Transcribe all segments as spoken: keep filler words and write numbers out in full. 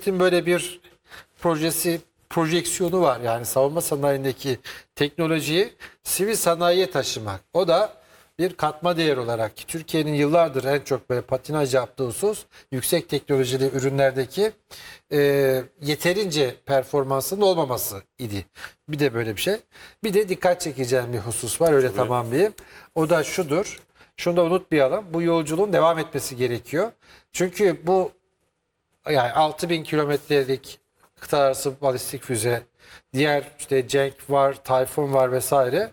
hükümetin böyle bir projesi, projeksiyonu var. Yani savunma sanayindeki teknolojiyi sivil sanayiye taşımak. O da bir katma değer olarak ki Türkiye'nin yıllardır en çok böyle patinaj yaptığı husus yüksek teknolojili ürünlerdeki e, yeterince performansının olmaması idi. Bir de böyle bir şey. Bir de dikkat çekeceğim bir husus var, öyle Tabii. tamamlayayım. O da şudur. Şunu da unutmayalım. Bu yolculuğun devam etmesi gerekiyor. Çünkü bu yani altı bin kilometrelik kıta arası balistik füze, diğer işte Cenk var, Tayfun var vesaire.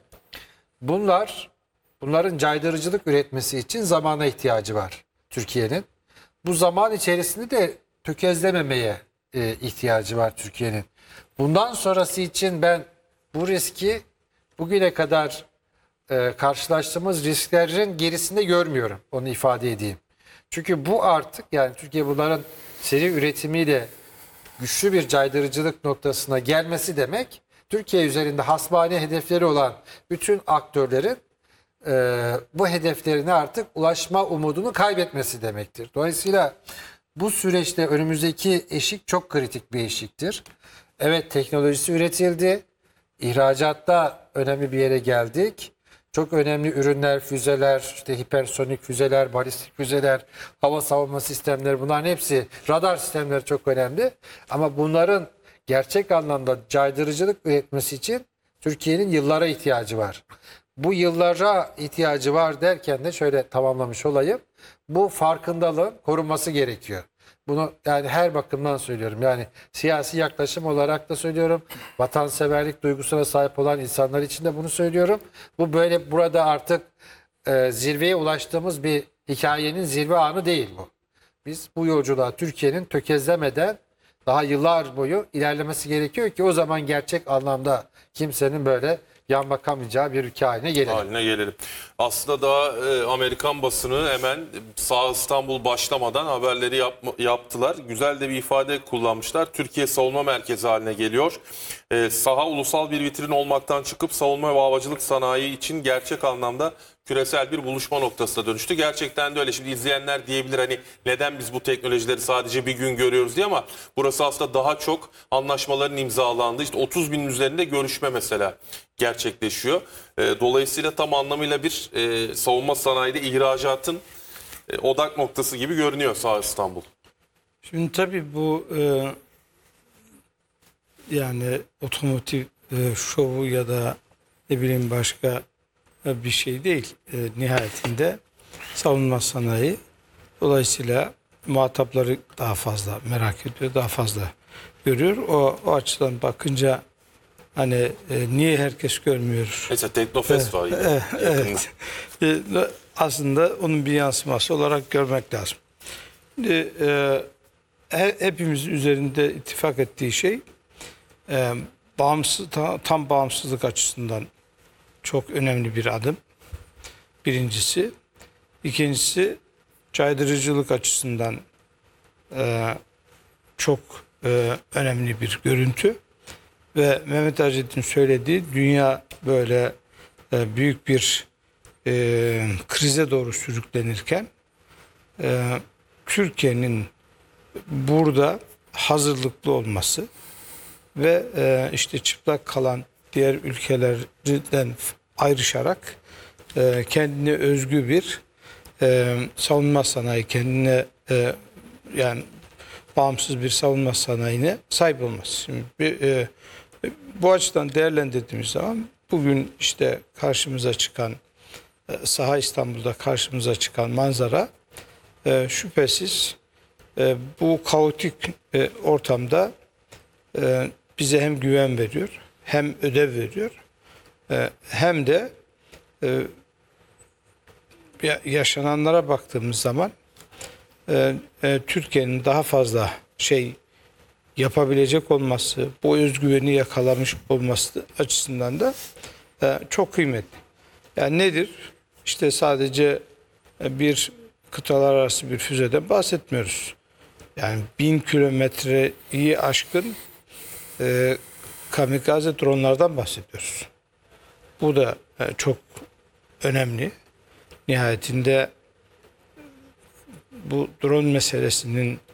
Bunlar bunların caydırıcılık üretmesi için zamana ihtiyacı var Türkiye'nin. Bu zaman içerisinde de tökezlememeye e, ihtiyacı var Türkiye'nin. Bundan sonrası için ben bu riski bugüne kadar e, karşılaştığımız risklerin gerisinde görmüyorum. Onu ifade edeyim. Çünkü bu artık yani Türkiye bunların seri üretimiyle güçlü bir caydırıcılık noktasına gelmesi demek, Türkiye üzerinde hasbani hedefleri olan bütün aktörlerin e, bu hedeflerine artık ulaşma umudunu kaybetmesi demektir. Dolayısıyla bu süreçte önümüzdeki eşik çok kritik bir eşiktir. Evet, teknolojisi üretildi. İhracatta önemli bir yere geldik. Çok önemli ürünler, füzeler, işte hipersonik füzeler, balistik füzeler, hava savunma sistemleri, bunların hepsi, radar sistemleri çok önemli. Ama bunların gerçek anlamda caydırıcılık üretmesi için Türkiye'nin yıllara ihtiyacı var. Bu yıllara ihtiyacı var derken de şöyle tamamlamış olayım. Bu farkındalığın korunması gerekiyor. Bunu yani her bakımdan söylüyorum. Yani siyasi yaklaşım olarak da söylüyorum. Vatanseverlik duygusuna sahip olan insanlar için de bunu söylüyorum. Bu böyle burada artık e, zirveye ulaştığımız bir hikayenin zirve anı değil bu. Biz bu yolculuğa Türkiye'nin tökezlemeden daha yıllar boyu ilerlemesi gerekiyor ki o zaman gerçek anlamda kimsenin böyle yan bakamayacağı bir ülke haline gelelim. Haline gelelim. Aslında daha e, Amerikan basını hemen Sağ İstanbul başlamadan haberleri yapma, yaptılar. Güzel de bir ifade kullanmışlar. Türkiye savunma merkezi haline geliyor. E, saha ulusal bir vitrin olmaktan çıkıp savunma ve havacılık sanayi için gerçek anlamda küresel bir buluşma noktasına dönüştü. Gerçekten de öyle. Şimdi izleyenler diyebilir hani neden biz bu teknolojileri sadece bir gün görüyoruz diye, ama burası aslında daha çok anlaşmaların imzalandığı, işte otuz binin üzerinde görüşme mesela gerçekleşiyor. E, dolayısıyla tam anlamıyla bir e, savunma sanayide ihracatın e, odak noktası gibi görünüyor Sağ İstanbul. Şimdi tabii bu e, yani otomotiv e, şovu ya da ne bileyim başka e, bir şey değil. E, nihayetinde savunma sanayi. Dolayısıyla muhatapları daha fazla merak ediyor, daha fazla görüyor. O, o açıdan bakınca hani e, niye herkes görmüyor? Mesela Teknofest var yine. Evet, yakında. evet. E, aslında onun bir yansıması olarak görmek lazım. Şimdi, e, he- hepimiz üzerinde ittifak ettiği şey e, bağımsız, ta- tam bağımsızlık açısından çok önemli bir adım. Birincisi. İkincisi caydırıcılık açısından e, çok e, önemli bir görüntü. Ve Mehmet Acet'in söylediği, dünya böyle e, büyük bir e, krize doğru sürüklenirken e, Türkiye'nin burada hazırlıklı olması ve e, işte çıplak kalan diğer ülkelerden ayrışarak e, kendine özgü bir e, savunma sanayi, kendine e, yani bağımsız bir savunma sanayine sahip olması. Şimdi bir, e, bu açıdan değerlendirdiğimiz zaman bugün işte karşımıza çıkan e, Saha İstanbul'da karşımıza çıkan manzara e, şüphesiz e, bu kaotik e, ortamda e, bize hem güven veriyor, hem ödev veriyor, e, hem de e, yaşananlara baktığımız zaman e, e, Türkiye'nin daha fazla şey yapabilecek olması, bu özgüveni yakalamış olması açısından da e, çok kıymetli. Yani nedir? İşte sadece bir kıtalar arası bir füzeden bahsetmiyoruz. Yani bin kilometreyi aşkın e, kamikaze dronlardan bahsediyoruz. Bu da e, çok önemli. Nihayetinde bu drone meselesinin